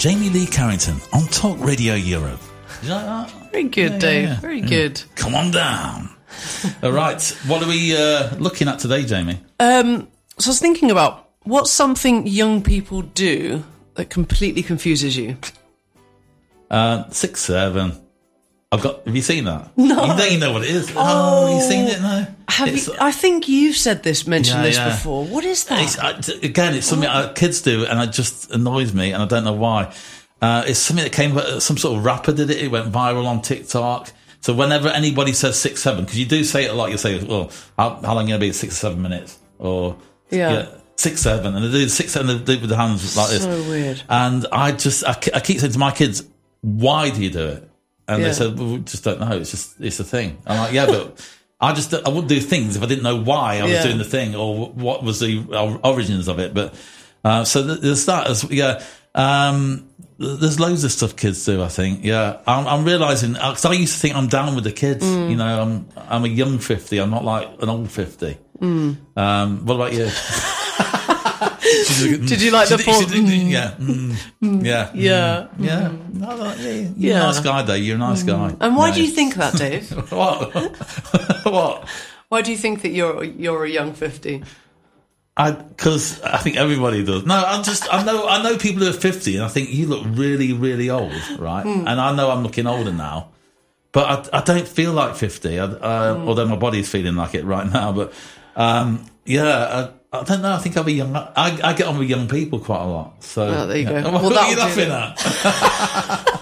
Jamie Lee Carrington on Talk Radio Europe. Did you like that? Very good, Dave. Very good. Come on down. All right. What are we looking at today, Jamie? So I was thinking about what's something young people do that completely confuses you? 6, 7. Have you seen that? No. You don't know what it is. Oh, you seen it? No. I think you've mentioned this before. What is that? It's something kids do, and it just annoys me, and I don't know why. It's something that came, some sort of rapper did it. It went viral on TikTok. So whenever anybody says 6, 7, because you do say it a lot, you say, well, how long are you going to be? 6 or 7 minutes? Or 6, 7. And they do 6, 7, they do it with the hands like this. So weird. And I keep saying to my kids, why do you do it? And they said, well, we just don't know. It's a thing. I'm like, yeah, but I wouldn't do things if I didn't know why I was doing the thing or what was the origins of it. But, so there's that there's loads of stuff kids do, I think. Yeah. I'm realising, because I used to think I'm down with the kids. You know, I'm a young 50. I'm not like an old 50. What about you? Did you like the pause? Yeah. You're a nice guy, though. You're a nice guy. And why do you think that, Dave? What? Why do you think that you're a young 50? Because I think everybody does. No, I know people who are 50, and I think you look really, really old, right? And I know I'm looking older now, but I don't feel like 50. Although my body's feeling like it right now, but I don't know. I think I'll be young. I get on with young people quite a lot. So there you go. What are you laughing at?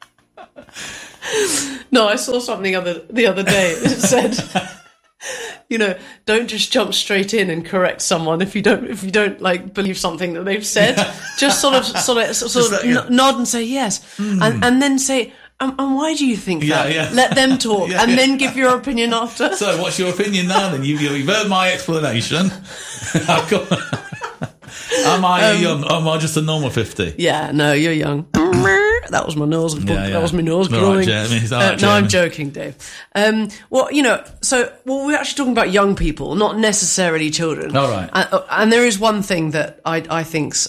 No, I saw something the other day. It said, you know, don't just jump straight in and correct someone if you don't like believe something that they've said. Just sort of nod and say yes, and then say. And why do you think that? Yeah. Let them talk and then give your opinion after. So what's your opinion now then? You've heard my explanation. Am I young? Am I just a normal 50? Yeah, no, you're young. That was my nose. That was my nose growing. Right, no, I'm joking, Dave. Well, you know, we're actually talking about young people, not necessarily children. All right. And there is one thing that I think's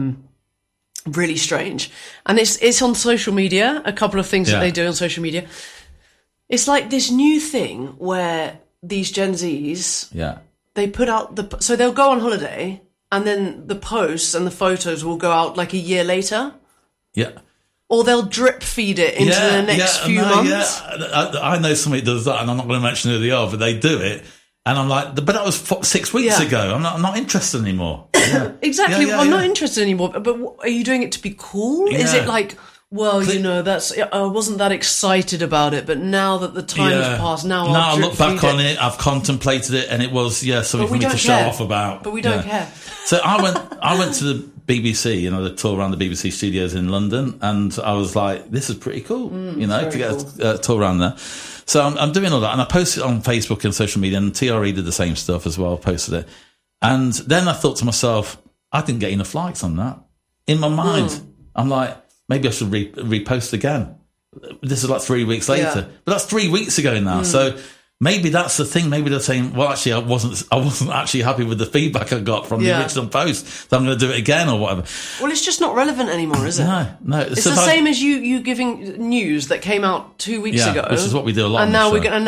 really strange, and it's on social media. A couple of things that they do on social media. It's like this new thing where these Gen Zs, they put out so they'll go on holiday, and then the posts and the photos will go out like a year later. Yeah. Or they'll drip feed it into the next few months. Yeah. I know somebody that does that, and I'm not going to mention who they are, but they do it. And I'm like, but that was 6 weeks ago. I'm not interested anymore. Yeah. Exactly. I'm not interested anymore. But are you doing it to be cool? Yeah. Is it like, well, you know, I wasn't that excited about it, but now that the time has passed, now I look back on it. I've contemplated it, and it was something for me to show off about. But we don't care. So I went to the BBC, you know, the tour around the BBC studios in London, and I was like, this is pretty cool, you know, to get a tour around there. So I'm doing all that, and I posted it on Facebook and social media, and TRE did the same stuff as well, posted it. And then I thought to myself, I didn't get enough likes on that. In my mind, I'm like, maybe I should repost again. This is like 3 weeks later. But that's 3 weeks ago now. So maybe that's the thing. Maybe they're saying, well, actually, I wasn't actually happy with the feedback I got from the original post, so I'm going to do it again or whatever. Well, it's just not relevant anymore, is it? No. It's the same as you giving news that came out 2 weeks ago. Which is what we do a lot. And now we're going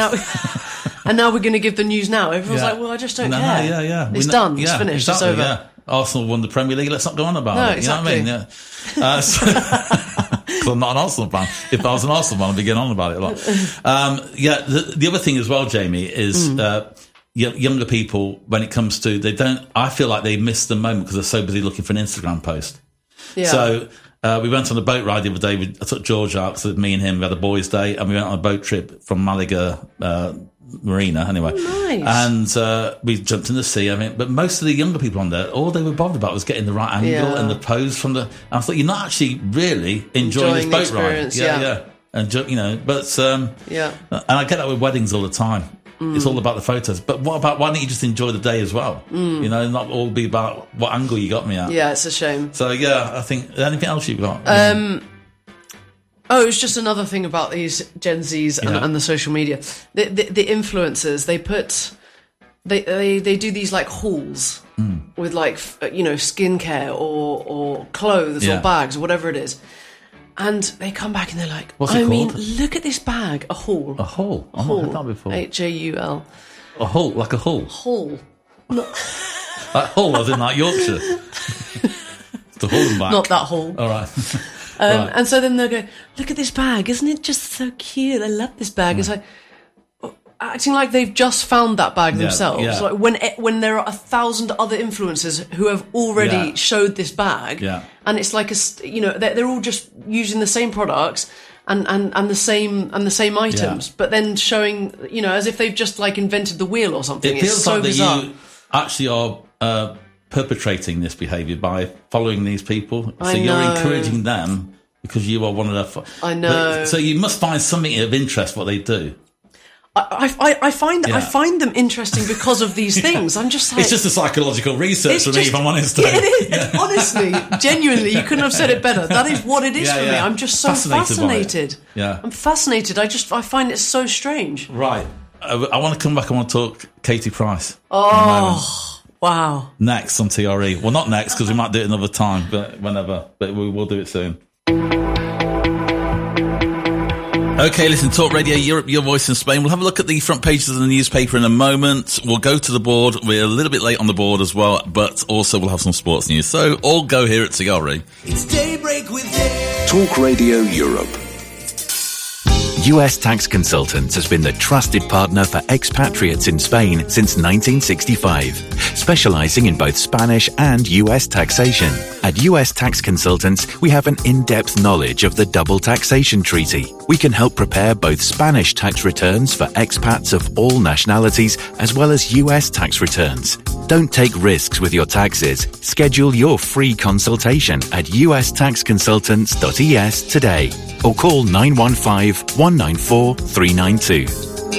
to give the news now. Everyone's like, well, I just don't care. It's done. It's finished. Exactly, it's over. Arsenal won the Premier League. Let's not go on about it. Exactly. You know what I mean? Because I'm not an Arsenal fan. If I was an Arsenal fan, I'd be getting on about it a lot. The other thing as well, Jamie, is younger people, when it comes to, I feel like they miss the moment because they're so busy looking for an Instagram post. Yeah. So we went on a boat ride the other day. I took George out, so me and him, we had a boys' day, and we went on a boat trip from Malaga Marina, anyway. Oh, nice. And we jumped in the sea. I mean, but most of the younger people on there, all they were bothered about was getting the right angle and the pose from the. And I thought, you're not actually really enjoying this boat ride. Yeah. And you know, but and I get that with weddings all the time. It's all about the photos. But what about, why don't you just enjoy the day as well? You know, not all be about what angle you got me at. Yeah, it's a shame. So I think, anything else you've got? It's just another thing about these Gen Zs and the social media. The influencers, they put they do these like hauls with like skincare or clothes or bags or whatever it is, and they come back and they're like, what's it called? Look at this bag, a haul. A haul. I've haul. not heard that before. HAUL. A haul, like a haul. Haul. Like haul, as in like Yorkshire. The haul and back. Not that haul. All right. Right. And so then they'll go, look at this bag, isn't it just so cute? I love this bag. It's like acting like they've just found that bag themselves. Yeah. Like when there are 1,000 other influencers who have already showed this bag, and it's like they're all just using the same products and the same items, but then showing as if they've just like invented the wheel or something. It feels it's so like bizarre. that you actually are perpetrating this behaviour by following these people. So you're encouraging them because you are one of their. I know. So you must find something of interest what they do. I find them interesting because of these things. I'm just like, it's just a psychological research for me, if I'm honest. Yeah, it is. Yeah. Honestly, genuinely, you couldn't have said it better. That is what it is for me. I'm just so fascinated. Yeah, I'm fascinated. I find it so strange. Right. I want to come back. I want to talk Katie Price. Oh, wow. Next on TRE. Well, not next because we might do it another time, but whenever. But we will do it soon. Okay, listen, Talk Radio Europe, your voice in Spain. We'll have a look at the front pages of the newspaper in a moment. We'll go to the board. We're a little bit late on the board as well, but also we'll have some sports news. So all go here at TRE. It's Daybreak with Dave. Talk Radio Europe. US Tax Consultants has been the trusted partner for expatriates in Spain since 1965, specializing in both Spanish and US taxation. At US Tax Consultants, we have an in-depth knowledge of the double taxation treaty. We can help prepare both Spanish tax returns for expats of all nationalities as well as US tax returns. Don't take risks with your taxes. Schedule your free consultation at ustaxconsultants.es today or call 915-194-392.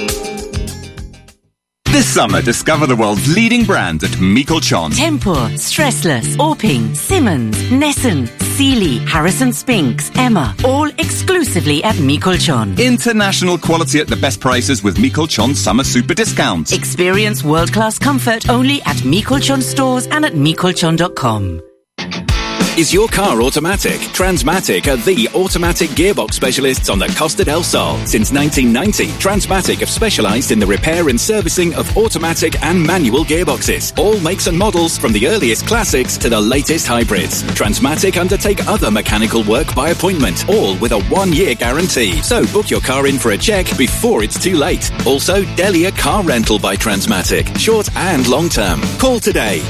This summer, discover the world's leading brands at Michelchon. Tempur, Stressless, Orping, Simmons, Nessun, Sealy, Harrison Spinks, Emma, all exclusively at Michelchon. International quality at the best prices with Michelchon summer super discounts. Experience world-class comfort only at Michelchon stores and at michelchon.com. Is your car automatic? Transmatic are the automatic gearbox specialists on the Costa del Sol. Since 1990, Transmatic have specialized in the repair and servicing of automatic and manual gearboxes. All makes and models from the earliest classics to the latest hybrids. Transmatic undertake other mechanical work by appointment, all with a 1-year guarantee. So book your car in for a check before it's too late. Also, Delia Car Rental by Transmatic, short and long term. Call today,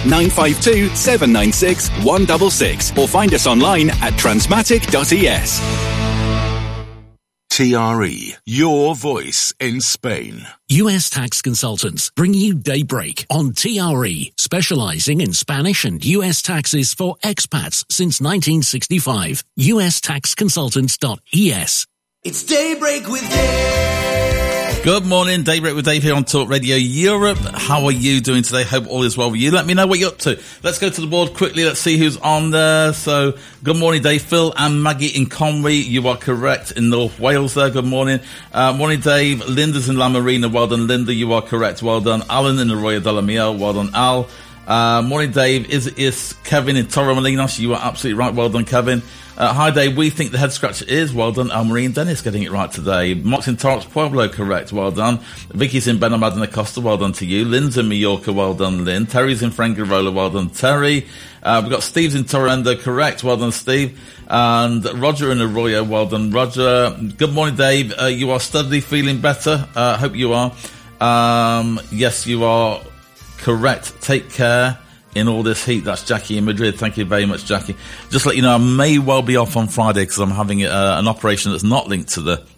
952-796-166. Or find us online at transmatic.es. TRE, your voice in Spain. US Tax Consultants bring you Daybreak on TRE, specializing in Spanish and US taxes for expats since 1965. ustaxconsultants.es. It's Daybreak with Dave. Good morning, Daybreak with Dave here on Talk Radio Europe. How are you doing today? Hope all is well with you. Let me know what you're up to. Let's go to the board quickly. Let's see who's on there. So, good morning, Dave. Phil and Maggie in Conwy. You are correct. In North Wales there. Good morning. Morning, Dave. Linda's in La Marina. Well done, Linda. You are correct. Well done. Alan in Arroyo de la Miel. Well done, Al. Morning, Dave. Is Kevin in Torremolinos. You are absolutely right. Well done, Kevin. Hi, Dave. We think the head scratcher is. Well done. Marine Dennis getting it right today. Mox in Torres Pueblo, correct. Well done. Vicky's in Benamad and Acosta. Well done to you. Lynn's in Mallorca. Well done, Lynn. Terry's in Fuengirola. Well done, Terry. We've got Steve's in Torrendo. Correct. Well done, Steve. And Roger in Arroyo. Well done, Roger. Good morning, Dave. You are steadily feeling better. Hope you are. Yes, you are correct. Take care. In all this heat. That's Jackie in Madrid. Thank you very much, Jackie. Just let you know, I may well be off on Friday because I'm having an operation that's not linked to the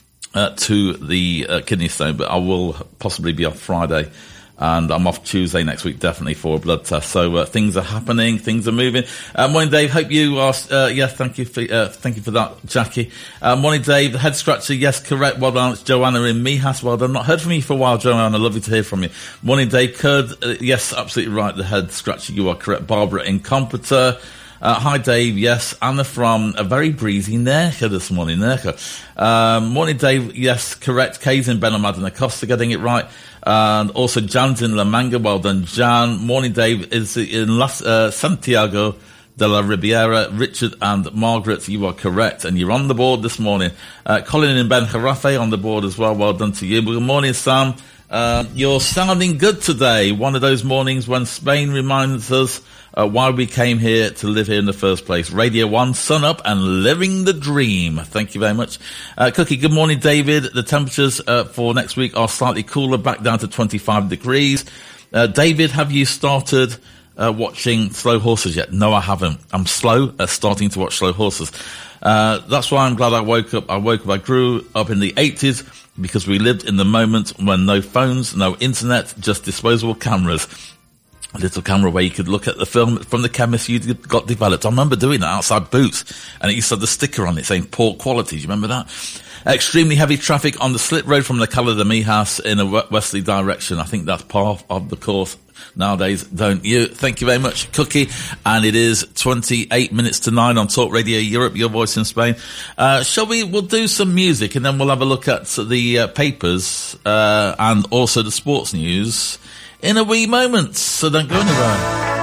kidney stone, but I will possibly be off Friday. And I'm off Tuesday next week, definitely, for a blood test. So things are happening, things are moving. Morning, Dave. Hope you are. Yes, thank you for that, Jackie. Morning, Dave. Head scratcher. Yes, correct. Well done. It's Joanna in Mijas. Well done. Not heard from you for a while, Joanna. Lovely to hear from you. Morning, Dave. Kurd. Yes, absolutely right. The head scratcher. You are correct. Barbara in Computer. Hi, Dave. Yes, Anna from a very breezy Nerka this morning. Nerka. Morning, Dave. Yes, correct. Kay's in Benalmádena and Acosta getting it right. And also Jan's in La Manga. Well done, Jan. Morning, Dave. Is in Santiago de la Riviera. Richard and Margaret, you are correct. And you're on the board this morning. Colin in Ben Jarafe on the board as well. Well done to you. Good morning, Sam. You're sounding good today. One of those mornings when Spain reminds us why we came here to live here in the first place. Radio 1, sun up and living the dream. Thank you very much. Cookie, good morning, David. The temperatures for next week are slightly cooler, back down to 25 degrees. David, have you started watching Slow Horses yet? No, I haven't. I'm slow at starting to watch Slow Horses. That's why I'm glad I woke up. I grew up in the 80s because we lived in the moment when no phones, no internet, just disposable cameras. A little camera where you could look at the film from the chemist you got developed. I remember doing that outside Boots, and it used to have the sticker on it saying poor quality. Do you remember that? Extremely heavy traffic on the slip road from the Cala de Mijas in a westerly direction. I think that's part of the course nowadays, don't you? Thank you very much, Cookie. And it is 28 minutes to 9 on Talk Radio Europe, your voice in Spain. We'll do some music, and then we'll have a look at the papers and also the sports news in a wee moment, so don't go anywhere.